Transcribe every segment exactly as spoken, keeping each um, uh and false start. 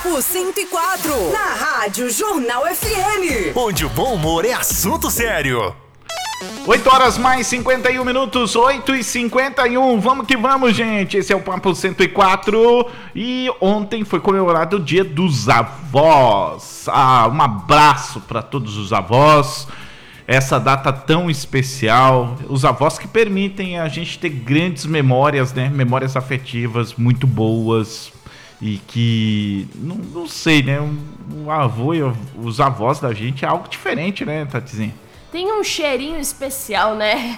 Papo cento e quatro, na Rádio Jornal F M. Onde o bom humor é assunto sério. oito horas mais cinquenta e um minutos, oito e cinquenta e um. Vamos que vamos, gente. Esse é o Papo cento e quatro. E ontem foi comemorado o Dia dos Avós. Ah, um abraço para todos os avós. Essa data tão especial. Os avós que permitem a gente ter grandes memórias, né? Memórias afetivas muito boas. E que, não, não sei, né? O avô e os avós da gente é algo diferente, né, Tatizinha? Tem um cheirinho especial, né?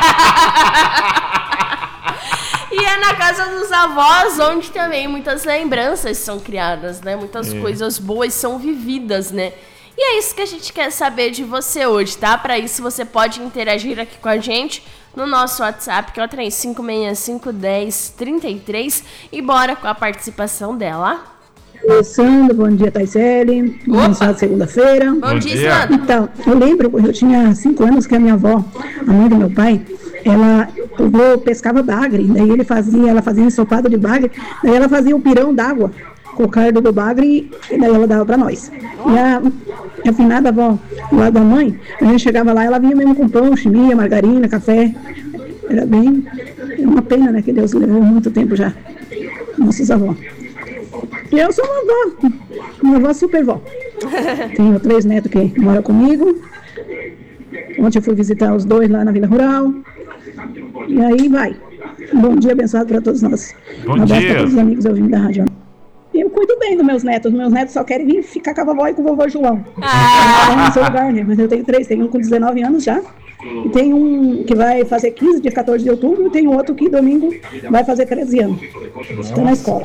E é na casa dos avós onde também muitas lembranças são criadas, né? Muitas é. coisas boas são vividas, né? E é isso que a gente quer saber de você hoje, tá? Para isso você pode interagir aqui com a gente no nosso WhatsApp, que é o três cinco seis cinco, um zero, três três. E bora com a participação dela. Oi, Sandra, bom dia, Taiseli. Bom dia, segunda-feira. Bom, bom dia, dia. Então, eu lembro, eu tinha cinco anos que a minha avó, a mãe do meu pai, ela o vô pescava bagre, daí ele fazia, ela fazia ensopado de bagre, daí ela fazia o pirão d'água com o cardo do bagre e daí ela dava pra nós. E a, a finada avó, lá da mãe, a gente chegava lá, ela vinha mesmo com pão, chimia, margarina, café. Era bem, é uma pena, né, que Deus levou muito tempo já, nossos avós. E eu sou uma avó, uma avó super vó. Tenho três netos que moram comigo. Ontem eu fui visitar os dois lá na Vila Rural. E aí vai. Bom dia abençoado para todos nós. Bom um abraço dia. para todos os amigos ouvintes da rádio. Eu cuido bem dos meus netos. Meus netos só querem vir ficar com a vovó e com o vovô João. Ah. No seu lugar, né? Mas eu tenho três. Tenho um com dezenove anos já. E tem um que vai fazer quinze, dia quatorze de outubro, e tem outro que domingo vai fazer treze anos. Está na escola.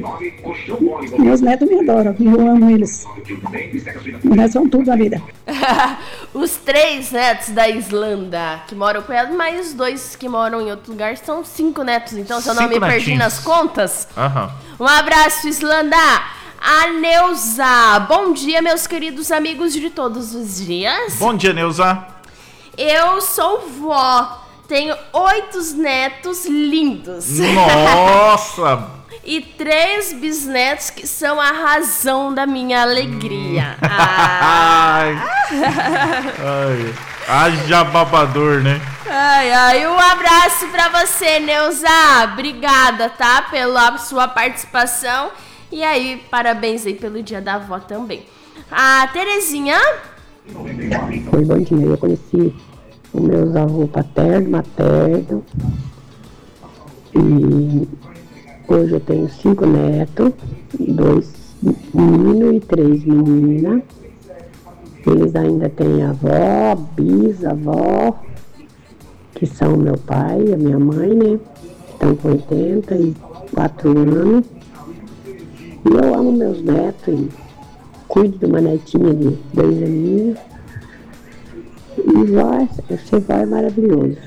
Meus netos me adoram, eu amo eles. Meus netos são tudo na vida. Os três netos da Islândia que moram com ela, mas os dois que moram em outro lugar são cinco netos. Então, se eu não me perdi nas contas. Uhum. Um abraço, Islândia. A Neuza. Bom dia, meus queridos amigos de todos os dias. Bom dia, Neuza. Eu sou vó, tenho oito netos lindos. Nossa! E três bisnetos que são a razão da minha alegria. Hum. Ah. Ai. Ai. Haja babador, né? Ai, ai, um abraço pra você, Neuza. Obrigada, tá? Pela sua participação. E aí, parabéns aí pelo dia da avó também. A Terezinha... Oi, bom dia. Eu conheci os meus avôs paterno, materno. E hoje eu tenho cinco netos, dois meninos e três meninas. Eles ainda têm avó, bisavó, que são meu pai e a minha mãe, né? Estão com oitenta e quatro anos. E eu amo meus netos e cuido de uma netinha de dois aninhos. E vó, você vó é maravilhoso.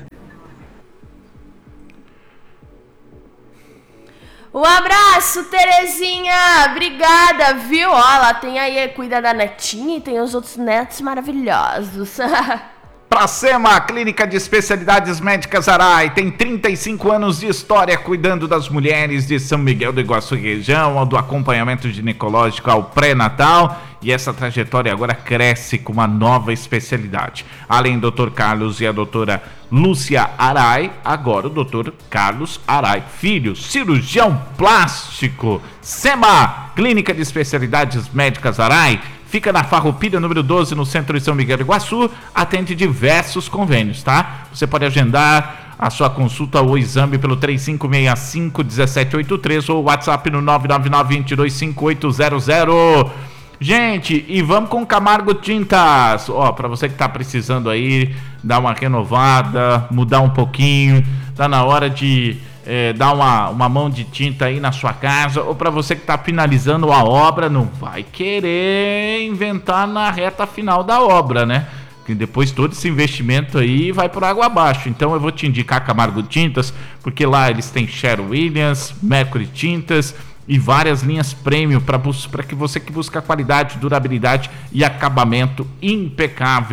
Um abraço, Terezinha. Obrigada, viu? Ó, ela tem aí, cuida da netinha e tem os outros netos maravilhosos. Pracema, Clínica de Especialidades Médicas Arai, tem trinta e cinco anos de história cuidando das mulheres de São Miguel do Iguaçu região, do acompanhamento ginecológico ao pré-natal, e essa trajetória agora cresce com uma nova especialidade. Além do doutor Carlos e a doutora Lúcia Arai, agora o doutor Carlos Arai Filho, cirurgião plástico. SEMA, Clínica de Especialidades Médicas Arai, fica na Farroupilha, número doze, no centro de São Miguel do Iguaçu, atende diversos convênios, tá? Você pode agendar a sua consulta ou exame pelo três cinco seis cinco, um sete oito três ou WhatsApp no nove nove nove, dois dois cinco, oito zero zero. Gente, e vamos com Camargo Tintas. Ó, pra você que tá precisando aí dar uma renovada, mudar um pouquinho, tá na hora de... É, dar uma, uma mão de tinta aí na sua casa, ou para você que está finalizando a obra, não vai querer inventar na reta final da obra, né? Que depois todo esse investimento aí vai por água abaixo. Então eu vou te indicar Camargo Tintas, porque lá eles têm Sherwin-Williams, Mercury Tintas e várias linhas premium para que você que busca qualidade, durabilidade e acabamento impecável.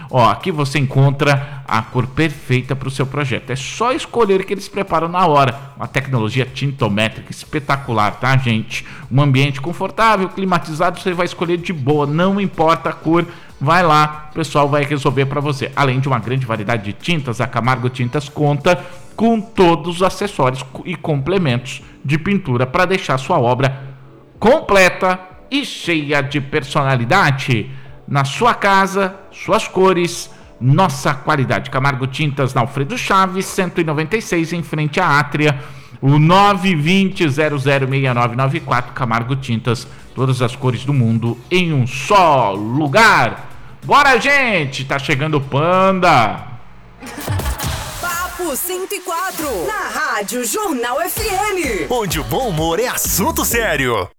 Ó, aqui você encontra a cor perfeita para o seu projeto. É só escolher que eles preparam na hora. Uma tecnologia tintométrica espetacular, tá, gente? Um ambiente confortável, climatizado, você vai escolher de boa, não importa a cor. Vai lá, o pessoal vai resolver para você. Além de uma grande variedade de tintas, a Camargo Tintas conta com todos os acessórios e complementos de pintura para deixar sua obra completa e cheia de personalidade. Na sua casa, suas cores, nossa qualidade. Camargo Tintas na Alfredo Chaves, cento e noventa e seis, em frente à Átria. O nove dois zero zero seis nove nove quatro. Camargo Tintas, todas as cores do mundo em um só lugar. Bora, gente! Tá chegando o Panda. Papo cento e quatro, na Rádio Jornal F M. Onde o bom humor é assunto sério.